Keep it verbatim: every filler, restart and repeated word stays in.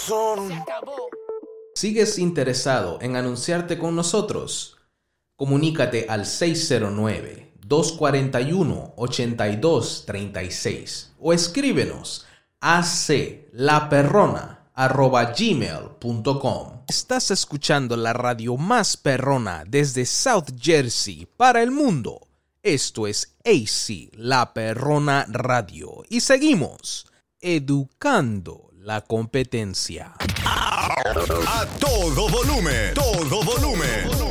corazón. ¿Sigues interesado en anunciarte con nosotros? Comunícate al seis cero nueve, dos cuatro uno, ocho dos tres seis o escríbenos a aclaperrona arroba gmail punto com. Estás escuchando la radio más perrona desde South Jersey para el mundo. Esto es A C La Perrona Radio y seguimos educando la competencia. A todo volumen, todo volumen.